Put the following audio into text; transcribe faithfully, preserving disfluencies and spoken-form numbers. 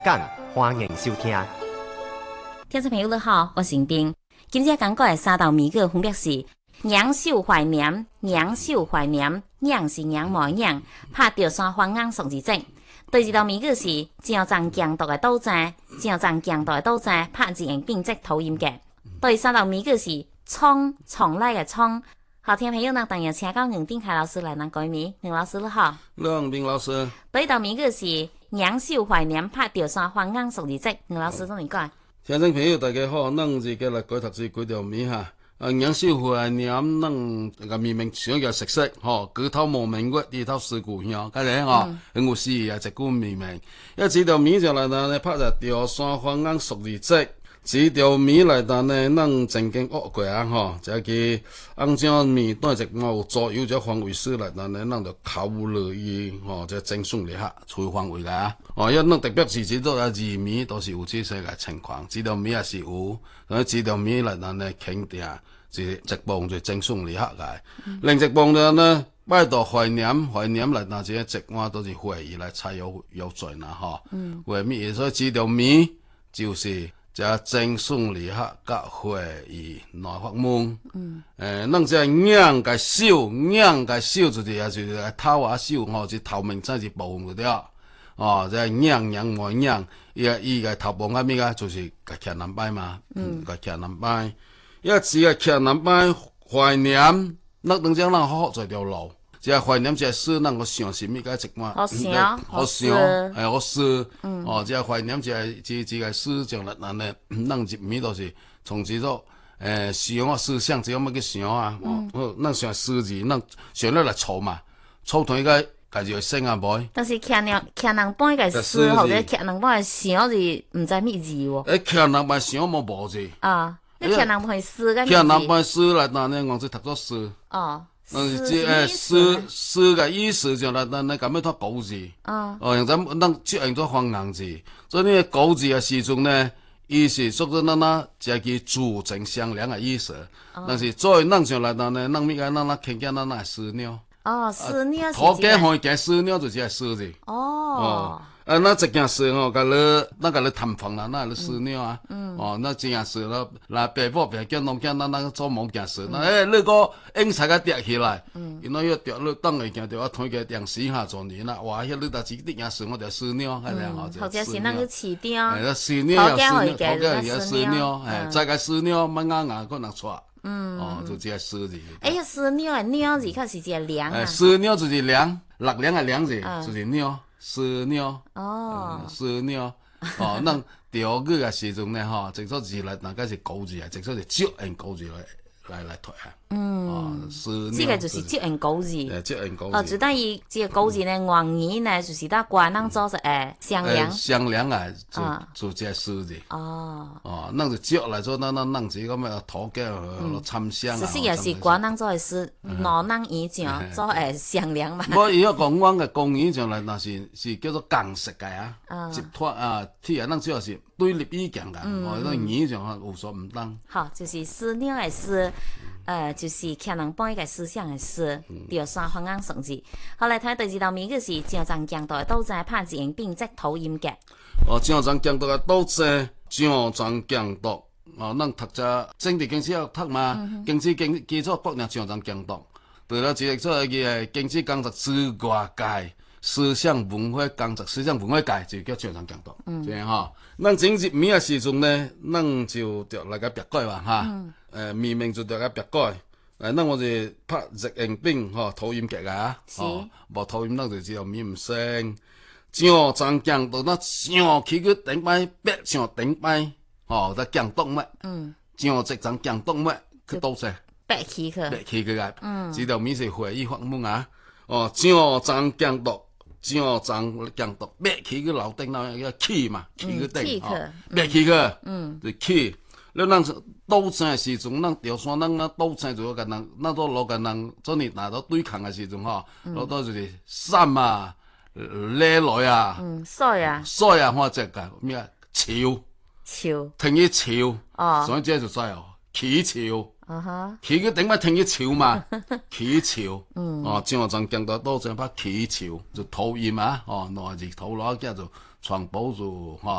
干，欢迎收听。 听众朋友你好，我是邢冰。今日讲过的三道谜语分别是：娘秀怀念、娘秀怀念、娘是娘模娘，拍着山花眼送字证。第二道谜语是：正藏强毒的刀仔，正藏强毒的刀仔，拍字形并即讨厌嘅。第三道谜语是：葱，从来嘅葱。好，听朋友呢，当然请到杨定凯老师来咱解谜。杨老师你好。 梁冰老师。 第一道谜语是：娘秀怀念，拍着山花眼送字证。杨老师怎么讲？ 听众朋友大家好，咱自己来解读这几条谜哈。啊，娘秀怀念，咱个明明想要熟悉吼，举头望明月，低头思故乡，个咧吼，很有诗意啊，一句明明。一这条谜就来呢，拍着着山花眼送字证。这条谜来单呢，咱曾经学过啊吼，这个按照谜段一毛左右这方位数来单呢，咱就考虑伊吼，这整数列下除方位个啊。哦，因咱特别是这种啊字谜都是有这些个情况，这条谜也是有，所以这条谜来单呢，肯定是一帮就整数列下个。另一帮就呢，摆到怀念，怀念来单这一碗都是回忆来才有有罪啦吼。嗯。为咩？所以这条谜就是。这整数里下甲会议内发问，嗯，诶，咱这娘甲手，娘甲手就是也就是头啊手吼，是头面真是部分就了，哦，这娘娘模娘，伊个伊个头部啊咩个就是甲徛南摆嘛，嗯，甲徛南摆，伊个是个徛南摆怀念，那等将咱好好做条路。这怀念这诗，咱个想是咩个一款？ 好想， 好想，哎，好诗。嗯。哦，这怀念这这这个诗，将来咱呢，咱入面都是从这种诶想啊思想，这样么去想啊。嗯。哦，咱想诗字，咱想了来凑嘛，凑同一个家己会生啊袂。 但是徛两徛两半个诗，或者徛两半个想字，唔知咩字喎。 诶，徛两半想冇无字。 啊，你徛两半诗个。 徛两半诗来，咱呢，我是读作诗。 哦。 但是这诶诗诗个意思就来咱呢咁样读古字，哦，用咱咱即用做方言字，所以呢古字嘅时阵呢，伊是说做咱那这个主正相良嘅意思，但是作为咱上来咱呢，咱咪个咱那听见咱那诗鸟， 哦，诗鸟是土家可以讲诗鸟就是系诗字， 哦。 啊，那一件事吼，甲你，咱甲你探访啦，那你饲鸟啊，嗯、哦，那这件事啦，那爸母别叫农囝，咱那做某件事，那诶，你个应才甲跌起来，因为要跌你当会见着我推个电视下做年啦，哇，迄你搭自己件事，我就饲鸟，系咪吼？ 或者是那个饲鸟， 诶，饲鸟又饲鸟，头家又饲鸟，诶，再个饲鸟，蚊牙牙可能错，嗯，哦，就这个狮字。 哎呀，饲鸟诶，鸟字确实是良啊。 饲鸟就是良，六良诶良字就是鸟。狮鸟哦，狮鸟哦，咱钓鱼嘅时阵呢，吼，直说字来，大概是古字啊，直说是接用古字来来来睇啊。嗯，哦，狮鸟， 这个就是接用古字。 诶，接用古字。 哦，就等于这个古字呢，原言呢，就是搭官人做是诶商量。 商量啊，做做这狮字。哦。哦，咱就接来做，咱咱咱是咁啊，土家咯参详啊。 实际也是官人做诶事，老人以上做诶商量嘛。 我伊个讲阮个公园上来，那是是叫做共识个啊，集团啊，铁啊，咱主要是对立意见个，哦，那言上啊有所唔当。 好，就是思鸟诶思。呃，就是徛两半一个思想的思，着三方眼送字。后来睇第二道谜语是正藏强盗的刀仔拍字形并即讨厌嘅。 哦，正藏强盗的刀仔，正藏强盗。哦，咱读只政治经济要读嘛，经济经基础国量正藏强盗。对了，一个做个经济工作之外界，思想文化工作，思想文化界就叫正藏强盗。嗯，这样哈。咱整入谜的时阵呢，咱就着来个别改嘛哈。嗯诶，明明就着个别改，诶，咱我是拍日用兵吼，讨厌格啊，哦，无讨厌咱就只有咪唔生，正藏强盗那上去去顶摆，别上顶摆，吼，在强盗乜，嗯，正直藏强盗乜去倒势， 别起去， 别起去个，嗯，这条谜是会议发问啊，哦，正藏强盗。正藏强盗，别起去楼顶那个起嘛，起去顶，别起去，嗯，就起。你咱斗争的时阵，咱调山，咱那斗争就甲人，咱都老甲人做你拿到对抗的时阵吼，老多就是闪啊、勒来啊、 嗯，甩啊、 甩啊，或者个咩啊，潮， 潮， 停去潮， 哦， 所以这就知哦，起潮。 啊哈， 起个顶摆停去潮嘛，起潮，嗯，哦，正常强盗斗争拍起潮，就讨厌啊，哦，那是头脑叫做传播入哈